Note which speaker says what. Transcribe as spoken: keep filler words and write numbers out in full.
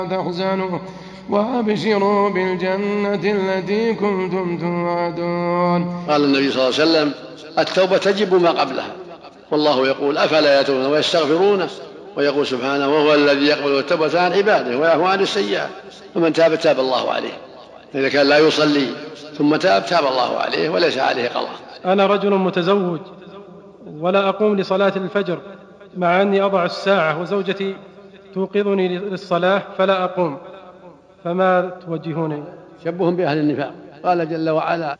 Speaker 1: تحزنوا وأبشروا بالجنة التي كنتم توعدون.
Speaker 2: قال النبي صلى الله عليه وسلم: التوبة تجب ما قبلها، والله يقول: أفلا يتوبون ويستغفرونه، ويقول سبحانه: وهو الذي يقبل التوبة عن عباده ويعفو عن السيئات، فمن تاب تاب الله عليه. إذا كان لا يصلي ثم تاب تاب الله عليه وليس عليه قضاء.
Speaker 3: أنا رجل متزوج ولا أقوم لصلاة الفجر مع أني أضع الساعة وزوجتي توقظني للصلاة فلا أقوم، فما توجهوني؟
Speaker 2: شبههم بأهل النفاق. قال جل وعلا: